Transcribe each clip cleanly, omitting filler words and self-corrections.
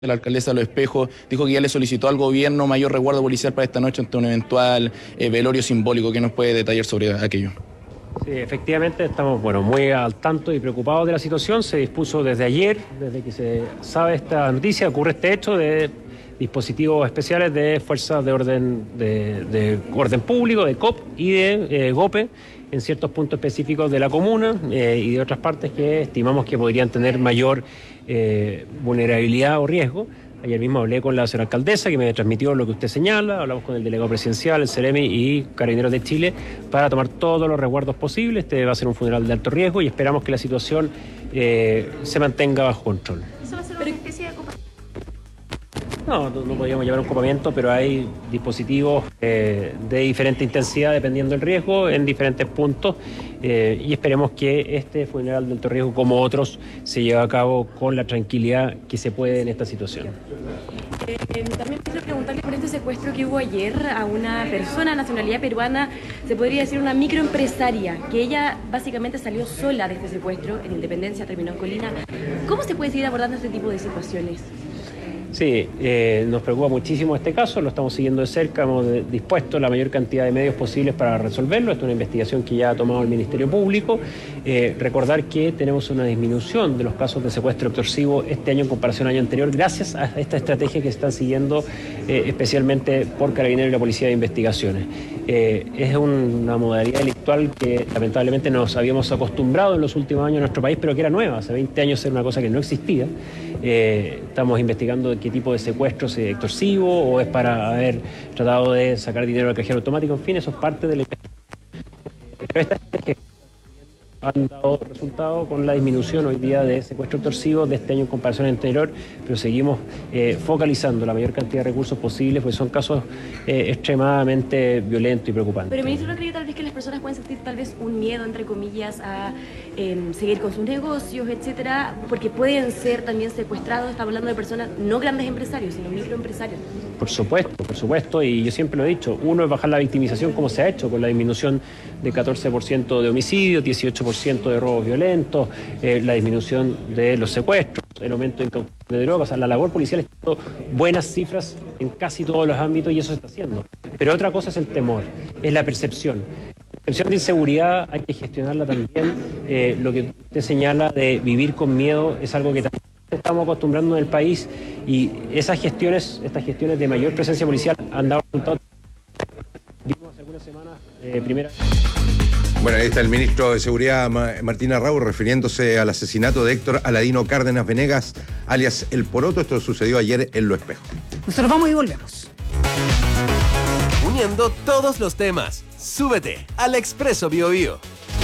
La alcaldesa de Los Espejos dijo que ya le solicitó al gobierno mayor resguardo policial para esta noche ante un eventual velorio simbólico. ¿Qué nos puede detallar sobre aquello? Sí, efectivamente estamos muy al tanto y preocupados de la situación. Se dispuso desde ayer, desde que se sabe esta noticia, ocurre este hecho de dispositivos especiales de fuerzas de orden público, de COP y de GOPE, en ciertos puntos específicos de la comuna y de otras partes que estimamos que podrían tener mayor vulnerabilidad o riesgo. Ayer mismo hablé con la señora alcaldesa que me transmitió lo que usted señala, hablamos con el delegado presidencial, el CEREMI y Carabineros de Chile para tomar todos los resguardos posibles. Este va a ser un funeral de alto riesgo y esperamos que la situación se mantenga bajo control. ¿Eso va a ser una especie de acompañamiento? No podríamos llevar un copamiento, pero hay dispositivos de diferente intensidad dependiendo del riesgo en diferentes puntos y esperemos que este funeral de alto riesgo, como otros, se lleve a cabo con la tranquilidad que se puede en esta situación. También quiero preguntarle por este secuestro que hubo ayer a una persona de nacionalidad peruana, se podría decir una microempresaria, que ella básicamente salió sola de este secuestro, en Independencia, terminó en Colina. ¿Cómo se puede seguir abordando este tipo de situaciones? Sí, nos preocupa muchísimo este caso, lo estamos siguiendo de cerca, hemos dispuesto la mayor cantidad de medios posibles para resolverlo. Esta es una investigación que ya ha tomado el Ministerio Público. Recordar que tenemos una disminución de los casos de secuestro extorsivo este año en comparación al año anterior, gracias a esta estrategia que se está siguiendo especialmente por Carabineros y la Policía de Investigaciones. Es una modalidad delictual que lamentablemente nos habíamos acostumbrado en los últimos años en nuestro país, pero que era nueva. Hace 20 años era una cosa que no existía. Estamos investigando qué tipo de secuestro es extorsivo o es para haber tratado de sacar dinero del cajero automático. En fin, eso es parte de la investigación. Han dado resultado con la disminución hoy día de secuestro extorsivo de este año en comparación al anterior, pero seguimos focalizando la mayor cantidad de recursos posibles, porque son casos extremadamente violentos y preocupantes. Pero, ministro, ¿no cree tal vez que las personas pueden sentir tal vez un miedo, entre comillas, a seguir con sus negocios, etcétera? Porque pueden ser también secuestrados, estamos hablando de personas, no grandes empresarios, sino microempresarios. Por supuesto, y yo siempre lo he dicho, uno es bajar la victimización como se ha hecho, con la disminución de 14% de homicidios, 18% de robos violentos, la disminución de los secuestros, el aumento de incautación de drogas. O sea, la labor policial está dando buenas cifras en casi todos los ámbitos y eso se está haciendo. Pero otra cosa es el temor, es la percepción. La percepción de inseguridad hay que gestionarla también. Lo que usted señala de vivir con miedo es algo que también estamos acostumbrando en el país y estas gestiones de mayor presencia policial han dado resultados. Vimos hace algunas semanas Bueno, ahí está el ministro de Seguridad, Martín Arrau, refiriéndose al asesinato de Héctor Aladino Cárdenas Venegas, alias El Poroto. Esto sucedió ayer en Los Espejos. Nosotros vamos y volvemos. Uniendo todos los temas, súbete al Expreso BioBio.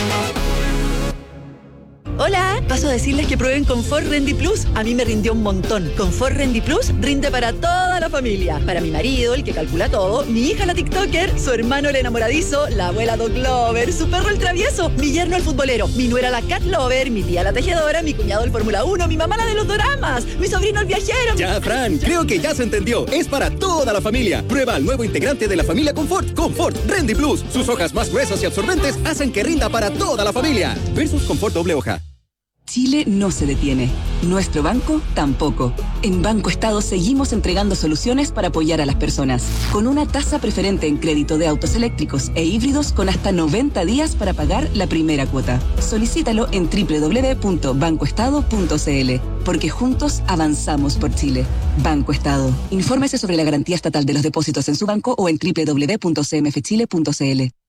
Hola, paso a decirles que prueben Confort Rendy Plus. A mí me rindió un montón. Confort Rendy Plus rinde para toda la familia. Para mi marido, el que calcula todo, mi hija la TikToker, su hermano el enamoradizo, la abuela Dog Lover, su perro el travieso, mi yerno el futbolero, mi nuera la Cat Lover, mi tía la tejedora, mi cuñado el Fórmula 1, mi mamá la de los doramas, mi sobrino el viajero. Ya, Fran, creo que ya se entendió. Es para toda la familia. Prueba el nuevo integrante de la familia Confort, Confort Rendy Plus. Sus hojas más gruesas y absorbentes hacen que rinda para toda la familia. Versus Confort doble hoja. Chile no se detiene. Nuestro banco tampoco. En Banco Estado seguimos entregando soluciones para apoyar a las personas. Con una tasa preferente en crédito de autos eléctricos e híbridos con hasta 90 días para pagar la primera cuota. Solicítalo en www.bancoestado.cl. Porque juntos avanzamos por Chile. Banco Estado. Infórmese sobre la garantía estatal de los depósitos en su banco o en www.cmfchile.cl.